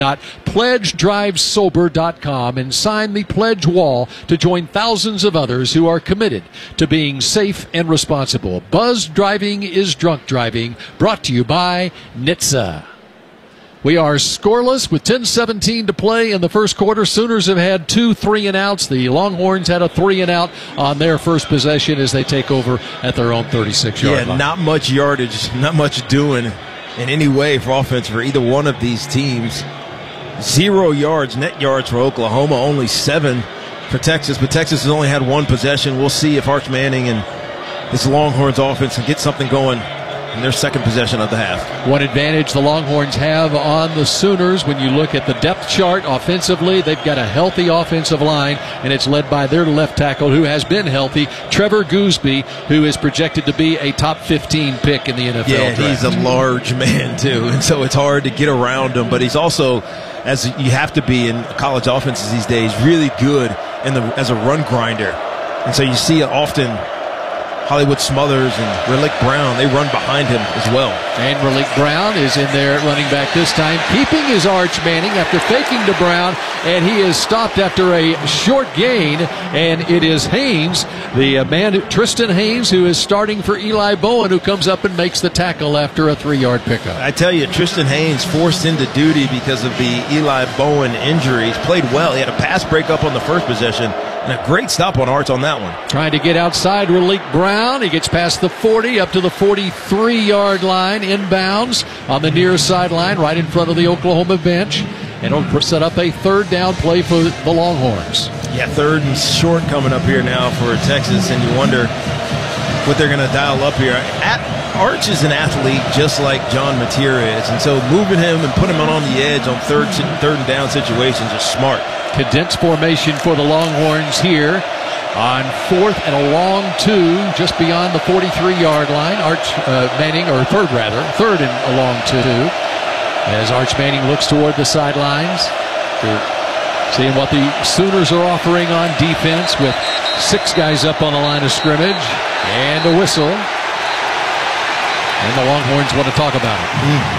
pledgedrivesober.com and sign the pledge wall to join thousands of others who are committed to being safe and responsible. Buzzed driving is drunk driving, brought to you by NHTSA. We are scoreless with 10:17 to play in the first quarter. Sooners have had 2 3-and-outs. The Longhorns had a 3-and-out on their first possession as they take over at their own 36-yard line. Not much yardage, not much doing in any way for offense for either one of these teams. 0 yards, net yards for Oklahoma, only 7 for Texas. But Texas has only had 1 possession. We'll see if Arch Manning and this Longhorns offense can get something going in their second possession of the half. One advantage the Longhorns have on the Sooners, when you look at the depth chart offensively, they've got a healthy offensive line, and it's led by their left tackle, who has been healthy, Trevor Goosby, who is projected to be a top 15 pick in the NFL draft. He's a large man, too, and so it's hard to get around him. But he's also, as you have to be in college offenses these days, really good as a run grinder. And so you see it often. Hollywood Smothers and Relic Brown, they run behind him as well. And Relic Brown is in there at running back this time, keeping his Arch Manning after faking to Brown, and he is stopped after a short gain, and it is Haynes, the man, Tristan Haynes, who is starting for Eli Bowen, who comes up and makes the tackle after a 3-yard pickup. I tell you, Tristan Haynes forced into duty because of the Eli Bowen injuries. Played well. He had a pass breakup on the first possession, and a great stop on Arch on that one. Trying to get outside Relic Brown. He gets past the 40 up to the 43-yard line, inbounds on the near sideline right in front of the Oklahoma bench. And it'll set up a 3rd down play for the Longhorns. Yeah, 3rd and short coming up here now for Texas, and you wonder what they're going to dial up here. Arch is an athlete just like John Mateer is, and so moving him and putting him on the edge on third and down situations is smart. Condensed formation for the Longhorns here on 4th and a long 2, just beyond the 43-yard line. Arch Manning, or 3rd and a long 2, as Arch Manning looks toward the sidelines. Seeing what the Sooners are offering on defense, with 6 guys up on the line of scrimmage and a whistle. And the Longhorns want to talk about it.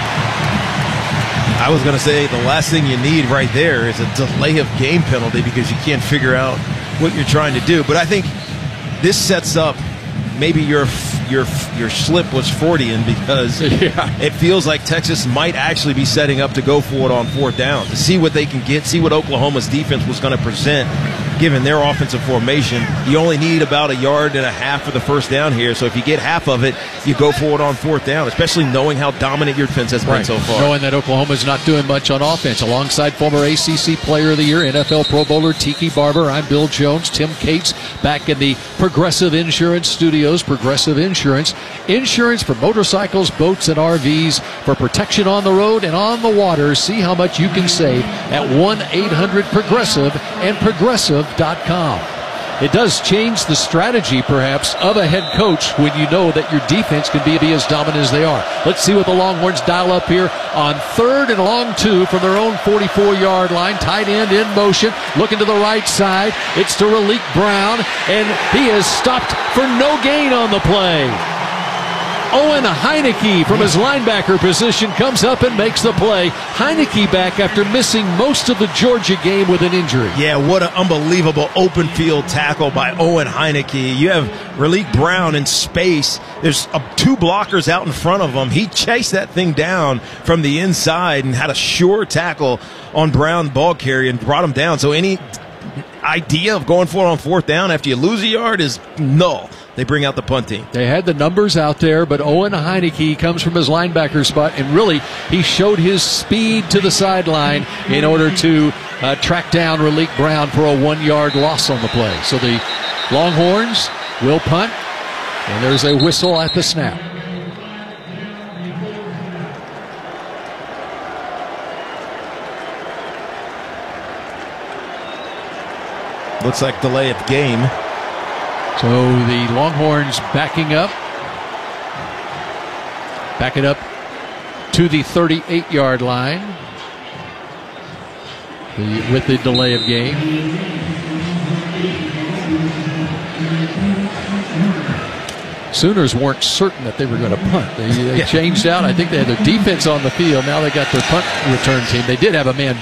I was going to say the last thing you need right there is a delay of game penalty, because you can't figure out what you're trying to do. But I think this sets up maybe your slip was Freudian, because it feels like Texas might actually be setting up to go for it on 4th down, to see what they can get, see what Oklahoma's defense was going to present given their offensive formation. You only need about 1.5 yards for the first down here, so if you get half of it, you go for it on 4th down, especially knowing how dominant your defense has been so far. Knowing that Oklahoma's not doing much on offense. Alongside former ACC Player of the Year, NFL Pro Bowler Tiki Barber, I'm Bill Jones. Tim Cates back in the Progressive Insurance Studios. Progressive Insurance. Insurance for motorcycles, boats, and RVs, for protection on the road and on the water. See how much you can save at 1-800-PROGRESSIVE and Progressive.com. It does change the strategy, perhaps, of a head coach when you know that your defense can be as dominant as they are. Let's see what the Longhorns dial up here on 3rd and long 2 from their own 44-yard line. Tight end in motion, looking to the right side. It's to Relic Brown, and he is stopped for no gain on the play. Owen Heineke from his linebacker position comes up and makes the play. Heineke back after missing most of the Georgia game with an injury. Yeah, what an unbelievable open field tackle by Owen Heineke. You have Relic Brown in space. There's 2 blockers out in front of him. He chased that thing down from the inside and had a sure tackle on Brown, ball carrier, and brought him down. So any idea of going for it on 4th down after you lose a yard is null. They bring out the punt team. They had the numbers out there, but Owen Heineke comes from his linebacker spot, and really he showed his speed to the sideline in order to track down Relic Brown for a 1-yard loss on the play. So the Longhorns will punt, and there's a whistle at the snap. Looks like delay of game. So the Longhorns backing up. Back it up to the 38-yard line with the delay of game. Sooners weren't certain that they were going to punt. They changed out. I think they had their defense on the field. Now they got their punt return team. They did have a man